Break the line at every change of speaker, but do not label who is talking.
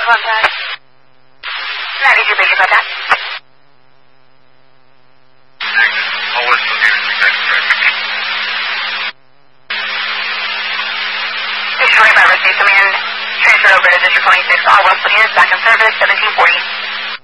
contact. 92 Bridge contact.
I'll listen to you.
District 25 received command. Transferred over to District 26. All Westwood units back in service, 1740.